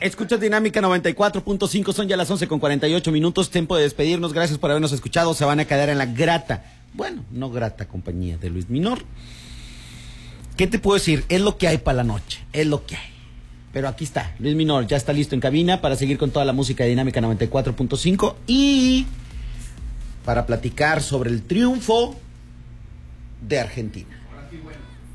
Escuchas Dinámica 94.5, son ya las 11:48, tiempo de despedirnos, gracias por habernos escuchado, se van a quedar en la grata, bueno, no grata compañía de Luis Minor. ¿Qué te puedo decir? Es lo que hay para la noche, es lo que hay. Pero aquí está, Luis Minor ya está listo en cabina para seguir con toda la música de Dinámica 94.5 y para platicar sobre el triunfo de Argentina. Ahora sí, bueno.